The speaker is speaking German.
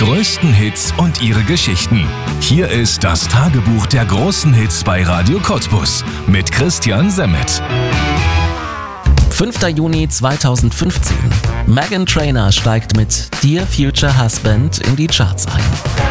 größten Hits und ihre Geschichten. Hier ist das Tagebuch der großen Hits bei Radio Cottbus mit Christian Semmet. 5. Juni 2015. Meghan Trainor steigt mit Dear Future Husband in die Charts ein.